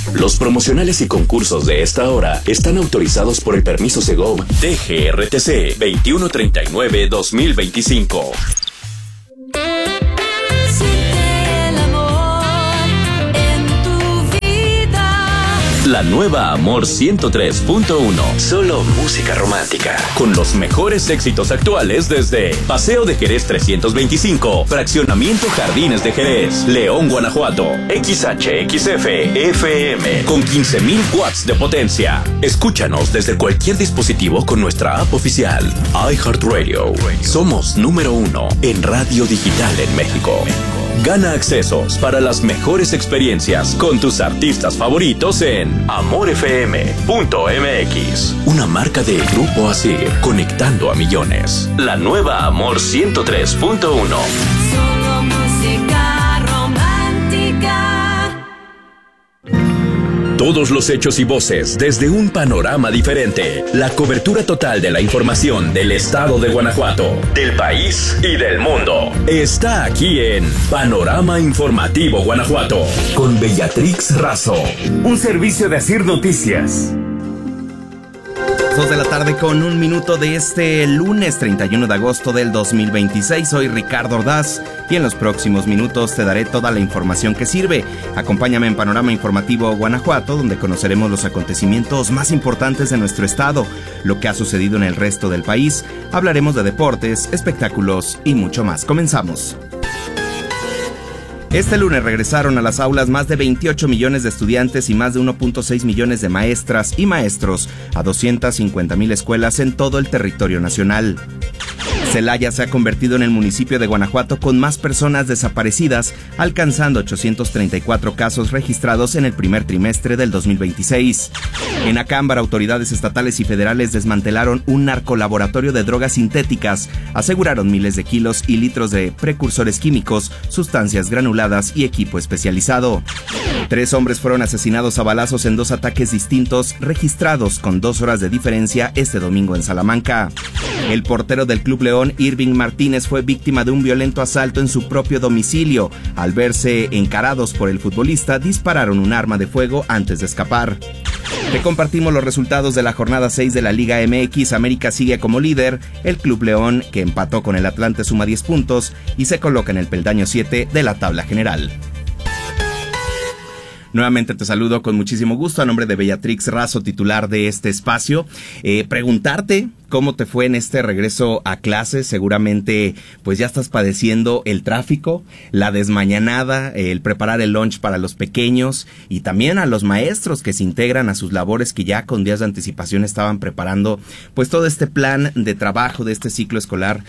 Los promocionales y concursos de esta hora están autorizados por el permiso Segov DGRTC 2139-2025. La nueva Amor 103.1. Solo música romántica. Con los mejores éxitos actuales desde Paseo de Jerez 325, Fraccionamiento Jardines de Jerez, León, Guanajuato. XHXF FM con 15,000 watts de potencia. Escúchanos desde cualquier dispositivo con nuestra app oficial. iHeartRadio. Somos número 1 en radio digital en México. Gana accesos para las mejores experiencias con tus artistas favoritos en amorfm.mx. Una marca de Grupo Asir, conectando a millones. La nueva Amor 103.1. Solo música romántica. Todos los hechos y voces desde un panorama diferente. La cobertura total de la información del estado de Guanajuato, del país y del mundo. Está aquí en Panorama Informativo Guanajuato, con Bellatrix Razo. Un servicio de Asir Noticias. 2 de la tarde con 1 minuto de este lunes 31 de agosto del 2026. Soy Ricardo Ordaz y en los próximos minutos te daré toda la información que sirve. Acompáñame en Panorama Informativo Guanajuato, donde conoceremos los acontecimientos más importantes de nuestro estado, lo que ha sucedido en el resto del país. Hablaremos de deportes, espectáculos y mucho más. Comenzamos. Este lunes regresaron a las aulas más de 28 millones de estudiantes y más de 1.6 millones de maestras y maestros a 250,000 escuelas en todo el territorio nacional. Celaya se ha convertido en el municipio de Guanajuato con más personas desaparecidas, alcanzando 834 casos registrados en el primer trimestre del 2026. En Acámbaro, autoridades estatales y federales desmantelaron un narcolaboratorio de drogas sintéticas, aseguraron miles de kilos y litros de precursores químicos, sustancias granuladas y equipo especializado. 3 hombres fueron asesinados a balazos en 2 ataques distintos, registrados con 2 horas de diferencia este domingo en Salamanca. El portero del Club León, Irving Martínez, fue víctima de un violento asalto en su propio domicilio. Al verse encarados por el futbolista, dispararon un arma de fuego antes de escapar. Te compartimos los resultados de la jornada 6 de la Liga MX. América sigue como líder. El Club León, que empató con el Atlante, suma 10 puntos y se coloca en el peldaño 7 de la tabla general. Nuevamente te saludo con muchísimo gusto a nombre de Bellatrix Razo, titular de este espacio. Preguntarte cómo te fue en este regreso a clases. Seguramente pues ya estás padeciendo el tráfico, la desmañanada, el preparar el lunch para los pequeños y también a los maestros que se integran a sus labores, que ya con días de anticipación estaban preparando pues todo este plan de trabajo de este ciclo escolar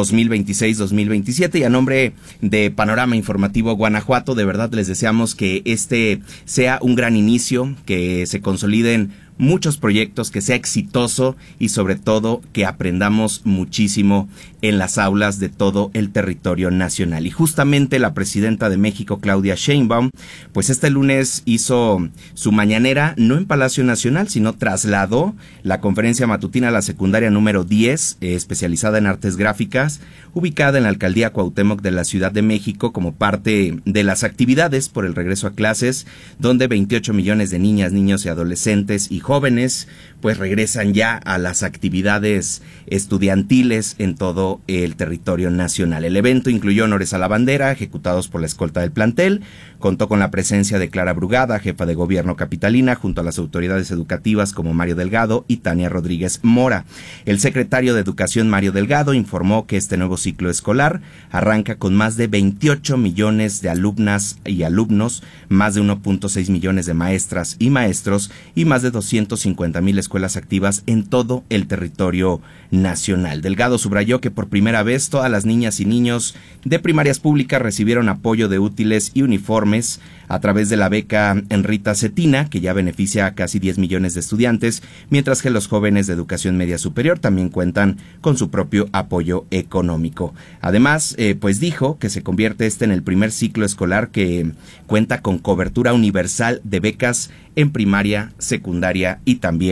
2026-2027. Y a nombre de Panorama Informativo Guanajuato, de verdad les deseamos que este sea un gran inicio, que se consoliden muchos proyectos, que sea exitoso y sobre todo que aprendamos muchísimo en las aulas de todo el territorio nacional. Y justamente la presidenta de México, Claudia Sheinbaum, pues este lunes hizo su mañanera no en Palacio Nacional, sino trasladó la conferencia matutina a la secundaria número 10, especializada en artes gráficas, ubicada en la alcaldía Cuauhtémoc de la Ciudad de México, como parte de las actividades por el regreso a clases, donde 28 millones de niñas, niños y adolescentes y jóvenes pues regresan ya a las actividades estudiantiles en todo el territorio nacional. El evento incluyó honores a la bandera ejecutados por la escolta del plantel, contó con la presencia de Clara Brugada, jefa de gobierno capitalina, junto a las autoridades educativas como Mario Delgado y Tania Rodríguez Mora. El secretario de Educación, Mario Delgado, informó que este nuevo ciclo escolar arranca con más de 28 millones de alumnas y alumnos, más de 1.6 millones de maestras y maestros y más de 250,000 escuelas activas en todo el territorio nacional. Delgado subrayó que por primera vez todas las niñas y niños de primarias públicas recibieron apoyo de útiles y uniformes a través de la beca Enrita Cetina, que ya beneficia a casi 10 millones de estudiantes, mientras que los jóvenes de educación media superior también cuentan con su propio apoyo económico. Además, pues dijo que se convierte en el primer ciclo escolar que cuenta con cobertura universal de becas en primaria, secundaria y también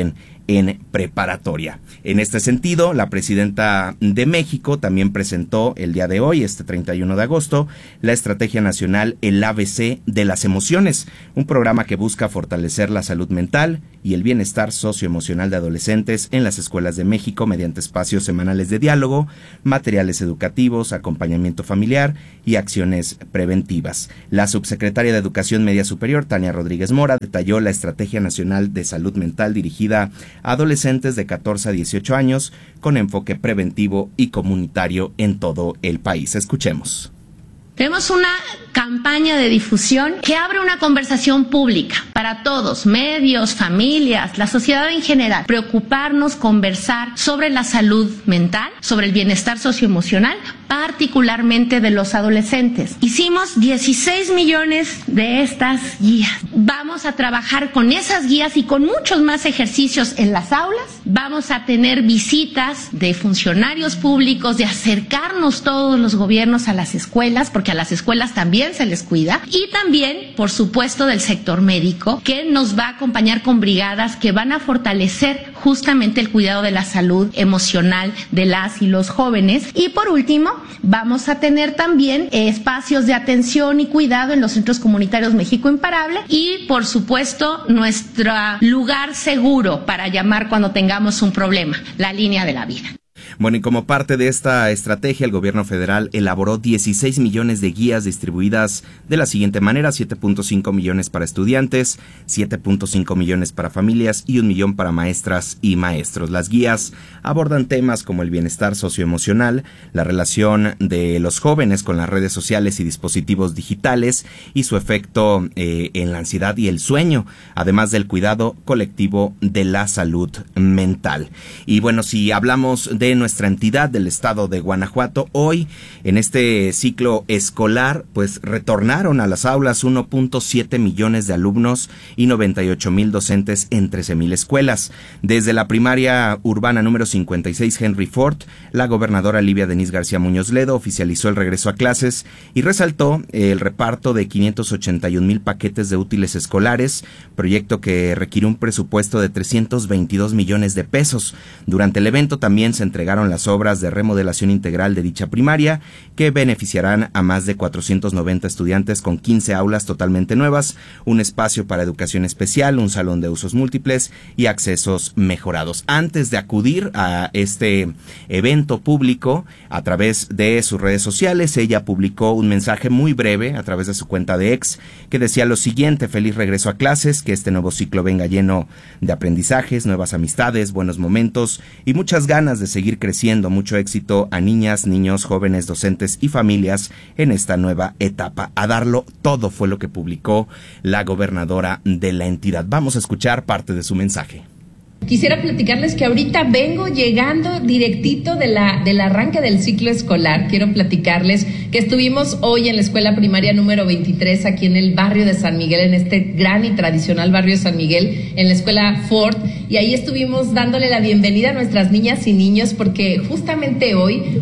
en preparatoria. En este sentido, la presidenta de México también presentó el día de hoy, este 31 de agosto, la Estrategia Nacional El ABC de las Emociones, un programa que busca fortalecer la salud mental y el bienestar socioemocional de adolescentes en las escuelas de México mediante espacios semanales de diálogo, materiales educativos, acompañamiento familiar y acciones preventivas. La subsecretaria de Educación Media Superior, Tania Rodríguez Mora, detalló la Estrategia Nacional de Salud Mental dirigida a adolescentes de 14 a 18 años con enfoque preventivo y comunitario en todo el país. Escuchemos. Tenemos una campaña de difusión que abre una conversación pública para todos, medios, familias, la sociedad en general. Preocuparnos, conversar sobre la salud mental, sobre el bienestar socioemocional, particularmente de los adolescentes. Hicimos 16 millones de estas guías. Vamos a trabajar con esas guías y con muchos más ejercicios en las aulas. Vamos a tener visitas de funcionarios públicos, de acercarnos todos los gobiernos a las escuelas, porque a las escuelas también se les cuida, y también, por supuesto, del sector médico, que nos va a acompañar con brigadas que van a fortalecer justamente el cuidado de la salud emocional de las y los jóvenes. Y por último, vamos a tener también espacios de atención y cuidado en los centros comunitarios México Imparable y, por supuesto, nuestro lugar seguro para llamar cuando tengamos un problema, la línea de la vida. Bueno, y como parte de esta estrategia, el gobierno federal elaboró 16 millones de guías distribuidas de la siguiente manera: 7.5 millones para estudiantes, 7.5 millones para familias y 1 millón para maestras y maestros. Las guías abordan temas como el bienestar socioemocional, la relación de los jóvenes con las redes sociales y dispositivos digitales y su efecto en la ansiedad y el sueño, además del cuidado colectivo de la salud mental. Y bueno, si hablamos de nuestra entidad del estado de Guanajuato, hoy en este ciclo escolar pues retornaron a las aulas 1.7 millones de alumnos y 98,000 docentes en 13,000 escuelas. Desde la primaria urbana número 56 Henry Ford, la gobernadora Livia Denisse García Muñoz Ledo oficializó el regreso a clases y resaltó el reparto de 581,000 paquetes de útiles escolares, proyecto que requiere un presupuesto de 322 millones de pesos. Durante el evento también se entregaron las obras de remodelación integral de dicha primaria, que beneficiarán a más de 490 estudiantes con 15 aulas totalmente nuevas, un espacio para educación especial, un salón de usos múltiples y accesos mejorados. Antes de acudir a este evento público, a través de sus redes sociales, ella publicó un mensaje muy breve a través de su cuenta de X que decía lo siguiente: feliz regreso a clases, que este nuevo ciclo venga lleno de aprendizajes, nuevas amistades, buenos momentos y muchas ganas de seguir creciendo. Mucho éxito a niñas, niños, jóvenes, docentes y familias en esta nueva etapa. A darlo todo, fue lo que publicó la gobernadora de la entidad. Vamos a escuchar parte de su mensaje. Quisiera platicarles que ahorita vengo llegando directito del arranque del ciclo escolar. Quiero platicarles que estuvimos hoy en la escuela primaria número 23 aquí en el barrio de San Miguel, en este gran y tradicional barrio de San Miguel, en la escuela Ford, y ahí estuvimos dándole la bienvenida a nuestras niñas y niños, porque justamente hoy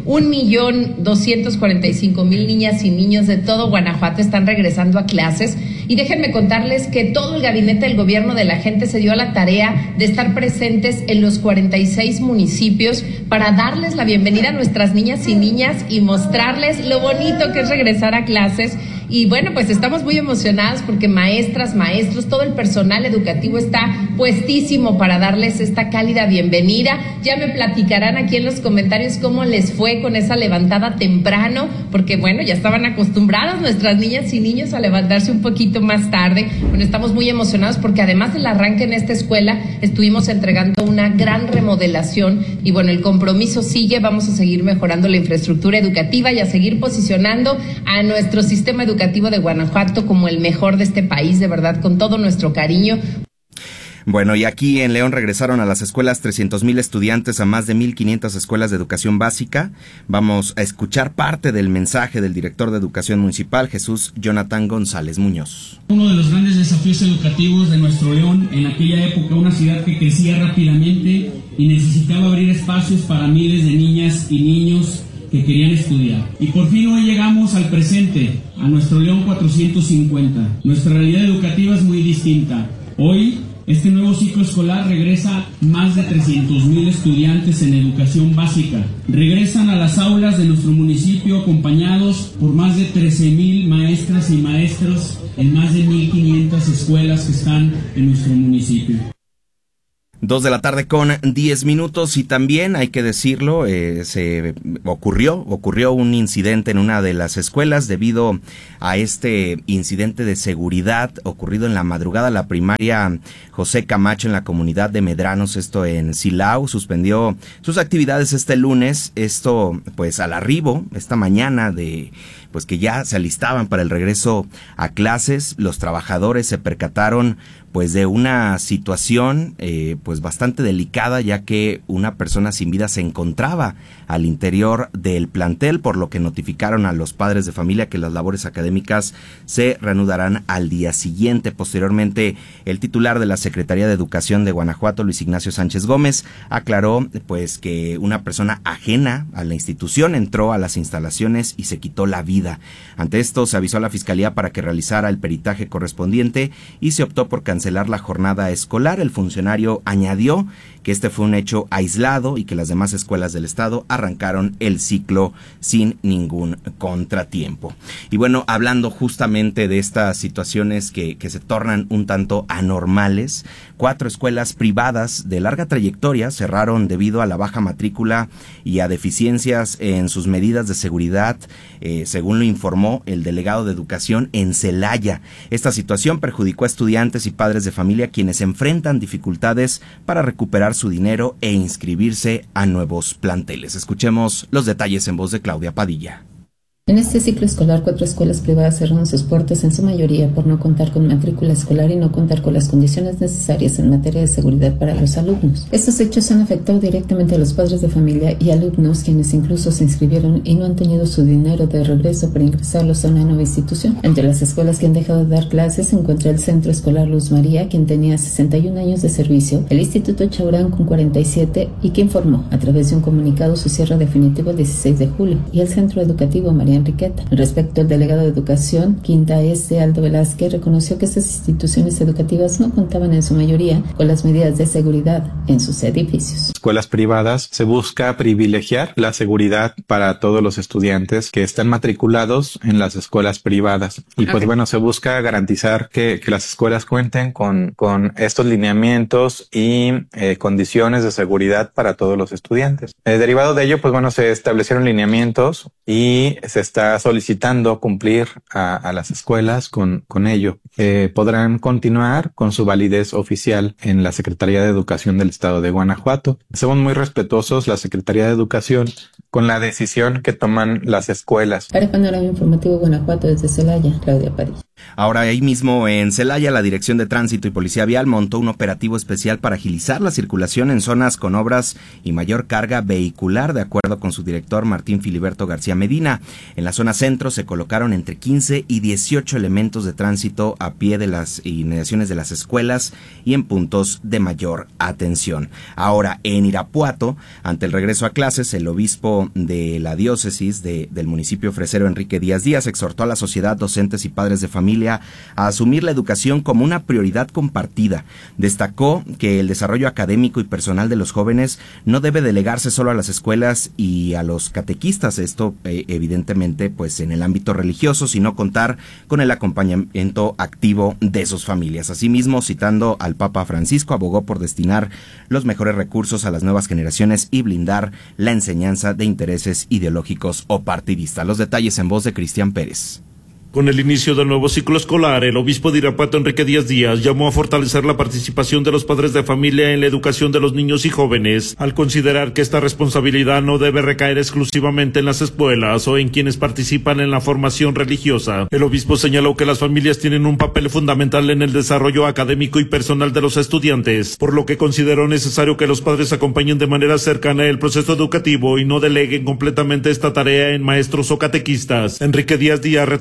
1,245,000 niñas y niños de todo Guanajuato están regresando a clases. Y déjenme contarles que todo el gabinete del gobierno de la gente se dio a la tarea de estar presentes en los 46 municipios para darles la bienvenida a nuestras niñas y niñas y mostrarles lo bonito que es regresar a clases. Y bueno, pues estamos muy emocionados porque maestras, maestros, todo el personal educativo está puestísimo para darles esta cálida bienvenida. Ya me platicarán aquí en los comentarios cómo les fue con esa levantada temprano, porque bueno, ya estaban acostumbradas nuestras niñas y niños a levantarse un poquito más tarde. Bueno, estamos muy emocionados porque además del arranque en esta escuela estuvimos entregando una gran remodelación y bueno, el compromiso sigue. Vamos a seguir mejorando la infraestructura educativa y a seguir posicionando a nuestro sistema educativo de Guanajuato como el mejor de este país, de verdad, con todo nuestro cariño. Bueno, y aquí en León regresaron a las escuelas 300,000 estudiantes a más de 1,500 escuelas de educación básica. Vamos a escuchar parte del mensaje del director de Educación Municipal, Jesús Jonathan González Muñoz. Uno de los grandes desafíos educativos de nuestro León, en aquella época una ciudad que crecía rápidamente y necesitaba abrir espacios para miles de niñas y niños que querían estudiar. Y por fin hoy llegamos al presente, a nuestro León 450. Nuestra realidad educativa es muy distinta. Hoy Este nuevo ciclo escolar regresa más de 300,000 estudiantes en educación básica. Regresan a las aulas de nuestro municipio acompañados por más de 13,000 maestras y maestros en más de 1,500 escuelas que están en nuestro municipio. 2:10 p.m. y también hay que decirlo, ocurrió un incidente en una de las escuelas debido a este incidente de seguridad ocurrido en la madrugada. La primaria José Camacho en la comunidad de Medranos, esto en Silao, suspendió sus actividades este lunes, esto pues al arribo esta mañana de pues que ya se alistaban para el regreso a clases. Los trabajadores se percataron pues de una situación pues bastante delicada, ya que una persona sin vida se encontraba al interior del plantel, por lo que notificaron a los padres de familia que las labores académicas se reanudarán al día siguiente. Posteriormente, el titular de la Secretaría de Educación de Guanajuato, Luis Ignacio Sánchez Gómez, aclaró pues que una persona ajena a la institución entró a las instalaciones y se quitó la vida. Ante esto, se avisó a la Fiscalía para que realizara el peritaje correspondiente y se optó por cancelar la jornada escolar. El funcionario añadió que este fue un hecho aislado y que las demás escuelas del estado arrancaron el ciclo sin ningún contratiempo. Y bueno, hablando justamente de estas situaciones que se tornan un tanto anormales, 4 escuelas privadas de larga trayectoria cerraron debido a la baja matrícula y a deficiencias en sus medidas de seguridad, según lo informó el delegado de Educación en Celaya. Esta situación perjudicó a estudiantes y padres de familia quienes enfrentan dificultades para recuperar su dinero e inscribirse a nuevos planteles. Escuchemos los detalles en voz de Claudia Padilla. En este ciclo escolar, 4 escuelas privadas cerraron sus puertas, en su mayoría por no contar con matrícula escolar y no contar con las condiciones necesarias en materia de seguridad para los alumnos. Estos hechos han afectado directamente a los padres de familia y alumnos, quienes incluso se inscribieron y no han tenido su dinero de regreso para ingresarlos a una nueva institución. Entre las escuelas que han dejado de dar clases se encuentra el Centro Escolar Luz María, quien tenía 61 años de servicio, el Instituto Chaurán con 47 y que informó a través de un comunicado su cierre definitivo el 16 de julio, y el Centro Educativo María Enriqueta. Respecto al delegado de Educación, Quinta S. Aldo Velázquez, reconoció que estas instituciones educativas no contaban en su mayoría con las medidas de seguridad en sus edificios. Escuelas privadas se busca privilegiar la seguridad para todos los estudiantes que están matriculados en las escuelas privadas. Y pues bueno, se busca garantizar que las escuelas cuenten con estos lineamientos y condiciones de seguridad para todos los estudiantes. Derivado de ello, pues bueno, se establecieron lineamientos y se está solicitando cumplir a las escuelas con ello. Podrán continuar con su validez oficial en la Secretaría de Educación del Estado de Guanajuato. Somos muy respetuosos, la Secretaría de Educación, con la decisión que toman las escuelas. Para Panorama Informativo Guanajuato, desde Celaya, Claudia Padilla. Ahora, ahí mismo en Celaya, la Dirección de Tránsito y Policía Vial montó un operativo especial para agilizar la circulación en zonas con obras y mayor carga vehicular, de acuerdo con su director Martín Filiberto García Medina. En la zona centro se colocaron entre 15 y 18 elementos de tránsito a pie de las inmediaciones de las escuelas y en puntos de mayor atención. Ahora, en Irapuato, ante el regreso a clases, el obispo de la diócesis del municipio fresero, Enrique Díaz Díaz, exhortó a la sociedad, docentes y padres de familia a asumir la educación como una prioridad compartida. Destacó que el desarrollo académico y personal de los jóvenes no debe delegarse solo a las escuelas y a los catequistas, esto evidentemente pues en el ámbito religioso, sino contar con el acompañamiento activo de sus familias. Asimismo, citando al Papa Francisco, abogó por destinar los mejores recursos a las nuevas generaciones y blindar la enseñanza de intereses ideológicos o partidistas. Los detalles en voz de Cristian Pérez. Con el inicio del nuevo ciclo escolar, el obispo de Irapuato, Enrique Díaz Díaz, llamó a fortalecer la participación de los padres de familia en la educación de los niños y jóvenes, al considerar que esta responsabilidad no debe recaer exclusivamente en las escuelas o en quienes participan en la formación religiosa. El obispo señaló que las familias tienen un papel fundamental en el desarrollo académico y personal de los estudiantes, por lo que consideró necesario que los padres acompañen de manera cercana el proceso educativo y no deleguen completamente esta tarea en maestros o catequistas. Enrique Díaz Díaz retomó el llamado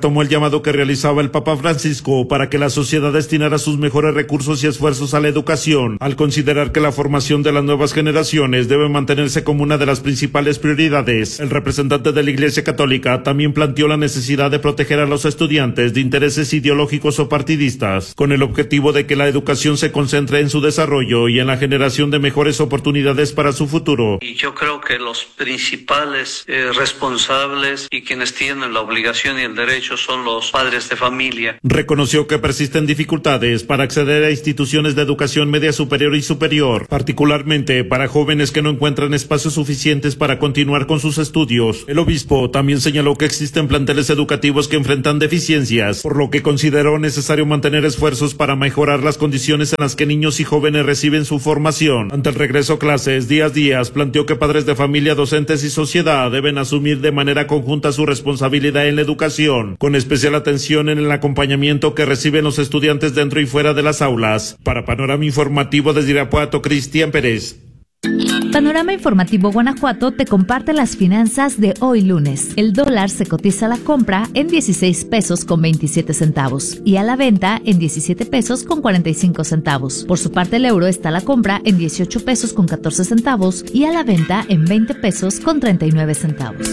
llamado que realizaba el Papa Francisco para que la sociedad destinara sus mejores recursos y esfuerzos a la educación, al considerar que la formación de las nuevas generaciones debe mantenerse como una de las principales prioridades. El representante de la Iglesia Católica también planteó la necesidad de proteger a los estudiantes de intereses ideológicos o partidistas, con el objetivo de que la educación se concentre en su desarrollo y en la generación de mejores oportunidades para su futuro. Y yo creo que los principales responsables y quienes tienen la obligación y el derecho son los padres de familia. Reconoció que persisten dificultades para acceder a instituciones de educación media superior y superior, particularmente para jóvenes que no encuentran espacios suficientes para continuar con sus estudios. El obispo también señaló que existen planteles educativos que enfrentan deficiencias, por lo que consideró necesario mantener esfuerzos para mejorar las condiciones en las que niños y jóvenes reciben su formación. Ante el regreso a clases, Díaz planteó que padres de familia, docentes y sociedad deben asumir de manera conjunta su responsabilidad en la educación, con especial atención en el acompañamiento que reciben los estudiantes dentro y fuera de las aulas. Para Panorama Informativo desde Irapuato, Cristian Pérez. Panorama Informativo Guanajuato te comparte las finanzas de hoy lunes. El dólar se cotiza a la compra en 16 pesos con 27 centavos y a la venta en 17 pesos con 45 centavos. Por su parte, el euro está a la compra en 18 pesos con 14 centavos y a la venta en 20 pesos con 39 centavos.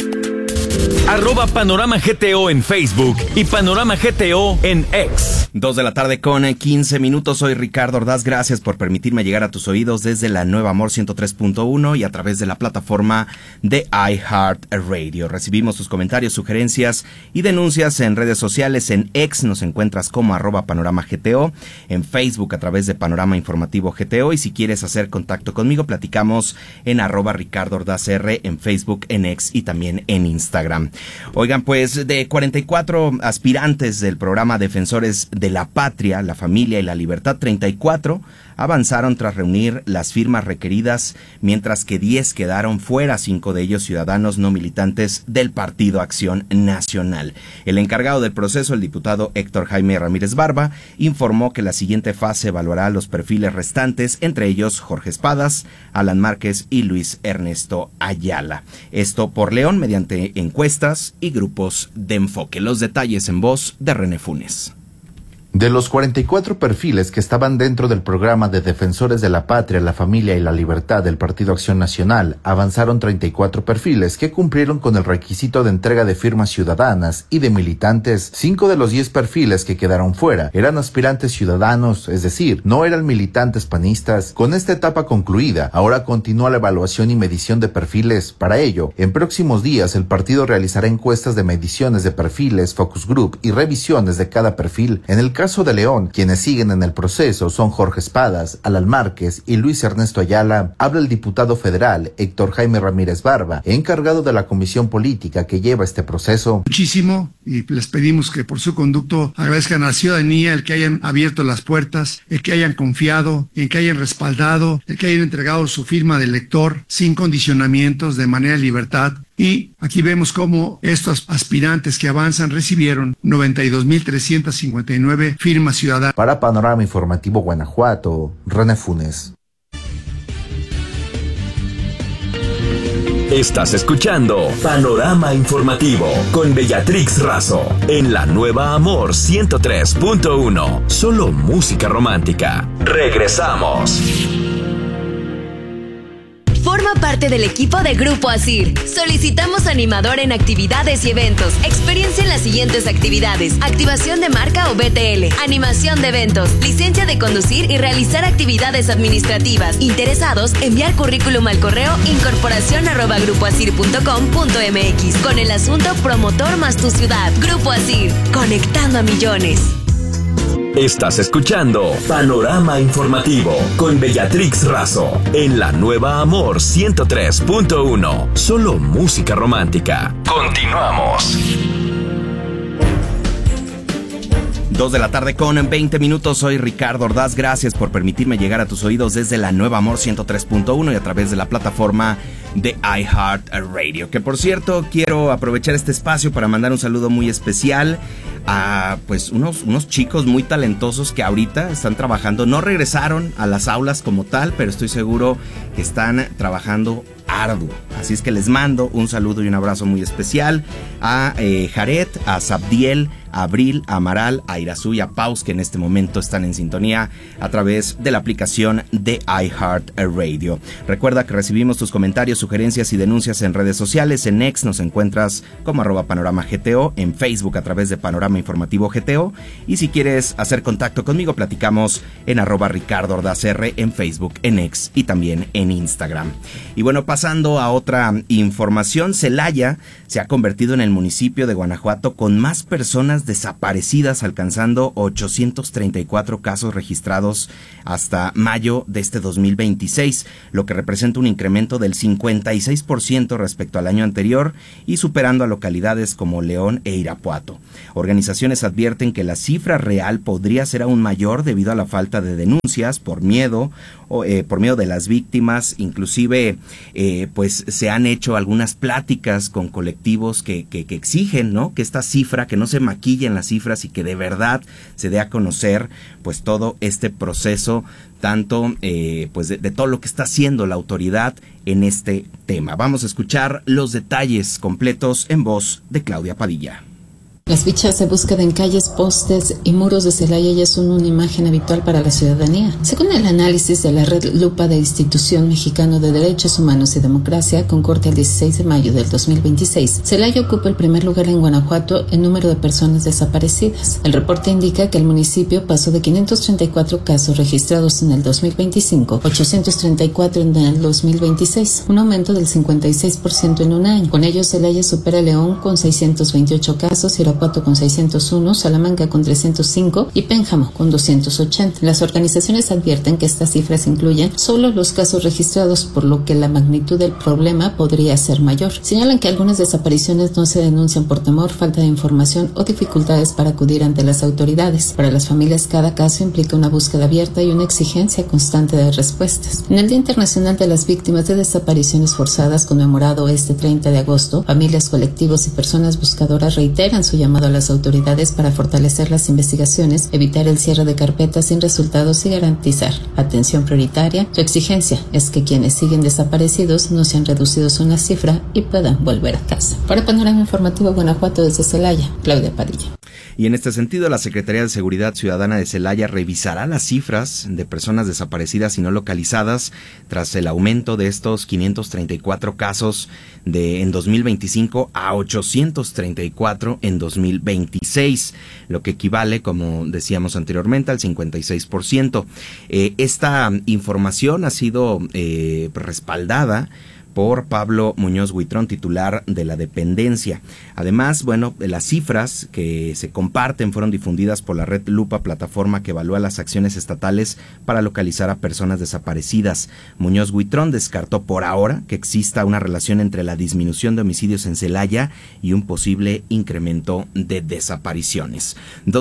@Panorama GTO en Facebook y Panorama GTO en X. 2 de la tarde con 15 minutos. Soy Ricardo Ordaz. Gracias por permitirme llegar a tus oídos desde la Nueva Amor 103.1 y a través de la plataforma de iHeartRadio. Recibimos tus comentarios, sugerencias y denuncias en redes sociales. En X nos encuentras como @Panorama GTO, en Facebook a través de Panorama Informativo GTO, y si quieres hacer contacto conmigo, platicamos en @Ricardo Ordaz R, en Facebook, en X y también en Instagram. Oigan, pues de 44 aspirantes del programa Defensores de la Patria, la Familia y la Libertad, 34 avanzaron tras reunir las firmas requeridas, mientras que 10 quedaron fuera, 5 de ellos ciudadanos no militantes del Partido Acción Nacional. El encargado del proceso, el diputado Héctor Jaime Ramírez Barba, informó que la siguiente fase evaluará los perfiles restantes, entre ellos Jorge Espadas, Alan Márquez y Luis Ernesto Ayala. Esto por León mediante encuestas y grupos de enfoque. Los detalles en voz de René Funes. De los 44 perfiles que estaban dentro del programa de Defensores de la Patria, la Familia y la Libertad del Partido Acción Nacional, avanzaron 34 perfiles que cumplieron con el requisito de entrega de firmas ciudadanas y de militantes. 5 de los 10 perfiles que quedaron fuera eran aspirantes ciudadanos, es decir, no eran militantes panistas. Con esta etapa concluida, ahora continúa la evaluación y medición de perfiles. Para ello, en próximos días el partido realizará encuestas de mediciones de perfiles, focus group y revisiones de cada perfil. En el caso de León, quienes siguen en el proceso son Jorge Espadas, Alan Márquez y Luis Ernesto Ayala. Habla el diputado federal Héctor Jaime Ramírez Barba, encargado de la comisión política que lleva este proceso. Muchísimo, y les pedimos que por su conducto agradezcan a la ciudadanía el que hayan abierto las puertas, el que hayan confiado, el que hayan respaldado, el que hayan entregado su firma de elector sin condicionamientos, de manera de libertad. Y aquí vemos cómo estos aspirantes que avanzan recibieron 92,359 firmas ciudadanas. Para Panorama Informativo Guanajuato, René Funes. Estás escuchando Panorama Informativo con Bellatrix Razo en la Nueva Amor 103.1. Solo música romántica. Regresamos. Forma parte del equipo de Grupo Asir. Solicitamos animador en actividades y eventos. Experiencia en las siguientes actividades: activación de marca o BTL, animación de eventos, licencia de conducir y realizar actividades administrativas. Interesados, enviar currículum al correo incorporacion@grupoasir.com.mx con el asunto promotor más tu ciudad. Grupo Asir, conectando a millones. Estás escuchando Panorama Informativo con Bellatrix Razo en la Nueva Amor 103.1. Solo música romántica. Continuamos. 2 de la tarde con 20 minutos. Soy Ricardo Ordaz. Gracias por permitirme llegar a tus oídos desde la Nueva Amor 103.1 y a través de la plataforma de iHeartRadio. Que por cierto, quiero aprovechar este espacio para mandar un saludo muy especial a pues unos chicos muy talentosos que ahorita están trabajando. No regresaron a las aulas como tal, pero estoy seguro que están trabajando arduo. Así es que les mando un saludo y un abrazo muy especial a Jared, a Sabdiel, a Abril, a Amaral, a Irazú y a Paus, que en este momento están en sintonía a través de la aplicación de iHeartRadio. Recuerda que recibimos tus comentarios, sugerencias y denuncias en redes sociales. En X nos encuentras como @PanoramaGTO, en Facebook a través de Panorama Informativo GTO, y si quieres hacer contacto conmigo, platicamos en @RicardoOrdazR en Facebook, en X y también en Instagram. Y bueno, pasando a otra información, Celaya se ha convertido en el municipio de Guanajuato con más personas desaparecidas, alcanzando 834 casos registrados hasta mayo de este 2026, lo que representa un incremento del 56% respecto al año anterior y superando a localidades como León e Irapuato. Organizaciones advierten que la cifra real podría ser aún mayor debido a la falta de denuncias por miedo de las víctimas. Inclusive pues se han hecho algunas pláticas con colectivos que exigen, ¿no?, que esta cifra, que no se maquillen las cifras y que de verdad se dé a conocer pues todo este proceso, tanto pues de todo lo que está haciendo la autoridad en este tema. Vamos a escuchar los detalles completos en voz de Claudia Padilla. Las fichas de búsqueda en calles, postes y muros de Celaya ya son una imagen habitual para la ciudadanía. Según el análisis de la Red Lupa de Institución Mexicano de Derechos Humanos y Democracia, con corte el 16 de mayo del 2026, Celaya ocupa el primer lugar en Guanajuato en número de personas desaparecidas. El reporte indica que el municipio pasó de 534 casos registrados en el 2025, 834 en el 2026, un aumento del 56% en un año. Con ello, Celaya supera a León con 628 casos, Irapuato con 601, Salamanca con 305 y Pénjamo con 280. Las organizaciones advierten que estas cifras incluyen solo los casos registrados, por lo que la magnitud del problema podría ser mayor. Señalan que algunas desapariciones no se denuncian por temor, falta de información o dificultades para acudir ante las autoridades. Para las familias, cada caso implica una búsqueda abierta y una exigencia constante de respuestas. En el Día Internacional de las Víctimas de Desapariciones Forzadas, conmemorado este 30 de agosto, familias, colectivos y personas buscadoras reiteran su llamado a las autoridades para fortalecer las investigaciones, evitar el cierre de carpetas sin resultados y garantizar atención prioritaria. Su exigencia es que quienes siguen desaparecidos no sean reducidos a una cifra y puedan volver a casa. Para Panorama Informativo Guanajuato, desde Celaya, Claudia Padilla. Y en este sentido, la Secretaría de Seguridad Ciudadana de Celaya revisará las cifras de personas desaparecidas y no localizadas tras el aumento de estos 534 casos en 2025 a 834 en 2026, lo que equivale, como decíamos anteriormente, al 56%. Esta información ha sido respaldada por Pablo Muñoz Huitrón, titular de la dependencia. Además, bueno, las cifras que se comparten fueron difundidas por la Red Lupa, plataforma que evalúa las acciones estatales para localizar a personas desaparecidas. Muñoz Huitrón descartó por ahora que exista una relación entre la disminución de homicidios en Celaya y un posible incremento de desapariciones.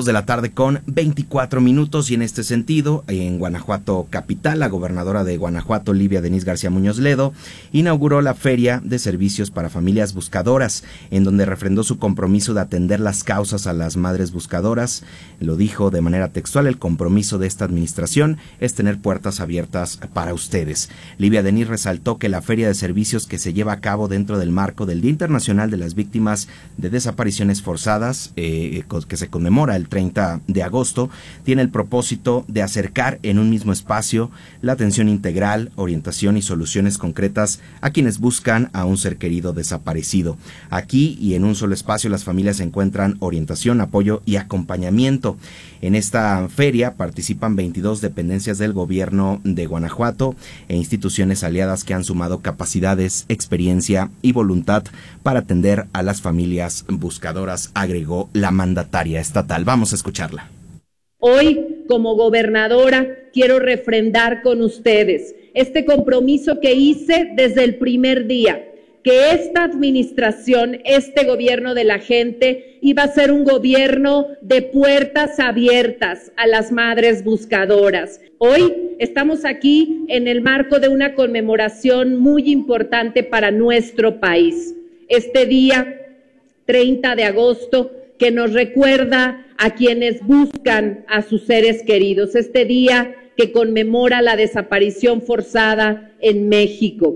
2:24 p.m. y en este sentido, en Guanajuato capital, la gobernadora de Guanajuato, Livia Denís García Muñoz Ledo, inauguró la Feria de Servicios para Familias Buscadoras, en donde refrendó su compromiso de atender las causas a las madres buscadoras. Lo dijo de manera textual: el compromiso de esta administración es tener puertas abiertas para ustedes. Livia Denís resaltó que la Feria de Servicios, que se lleva a cabo dentro del marco del Día Internacional de las Víctimas de Desapariciones Forzadas, que se conmemora el 30 de agosto, tiene el propósito de acercar en un mismo espacio la atención integral, orientación y soluciones concretas a quienes buscan a un ser querido desaparecido. Aquí y en un solo espacio las familias encuentran orientación, apoyo y acompañamiento. En esta feria participan 22 dependencias del gobierno de Guanajuato e instituciones aliadas que han sumado capacidades, experiencia y voluntad para atender a las familias buscadoras, agregó la mandataria estatal. Vamos a escucharla. Hoy, como gobernadora, quiero refrendar con ustedes este compromiso que hice desde el primer día, que esta administración, este gobierno de la gente, iba a ser un gobierno de puertas abiertas a las madres buscadoras. Hoy estamos aquí en el marco de una conmemoración muy importante para nuestro país. Este día, 30 de agosto, que nos recuerda a quienes buscan a sus seres queridos. Este día que conmemora la desaparición forzada en México.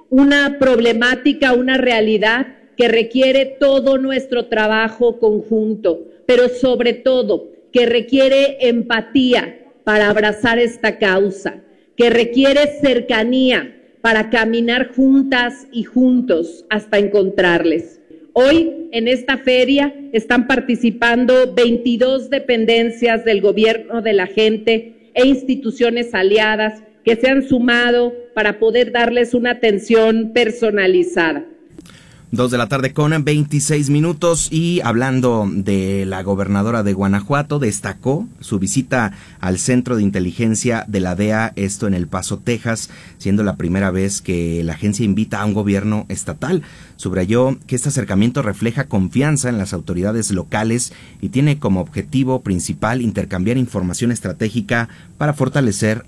una problemática, una realidad que requiere todo nuestro trabajo conjunto, pero sobre todo que requiere empatía para abrazar esta causa, que requiere cercanía para caminar juntas y juntos hasta encontrarles. Hoy, en esta feria, están participando 22 dependencias del gobierno de la gente e instituciones aliadas que se han sumado para poder darles una atención personalizada. 2:26 p.m. y hablando de la gobernadora de Guanajuato, destacó su visita al Centro de Inteligencia de la DEA, esto en El Paso, Texas, siendo la primera vez que la agencia invita a un gobierno estatal. Subrayó que este acercamiento refleja confianza en las autoridades locales y tiene como objetivo principal intercambiar información estratégica para fortalecer